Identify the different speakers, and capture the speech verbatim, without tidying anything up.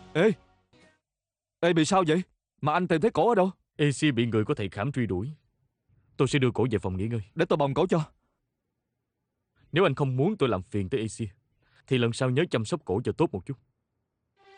Speaker 1: Ê, ê bị sao vậy? Mà anh tìm thấy cổ ở đâu?
Speaker 2: Ace bị người có thầy khảm truy đuổi. Tôi sẽ đưa cổ về phòng nghỉ ngơi.
Speaker 1: Để tôi bồng cổ cho.
Speaker 2: Nếu anh không muốn tôi làm phiền tới Ace thì lần sau nhớ chăm sóc cổ cho tốt một chút.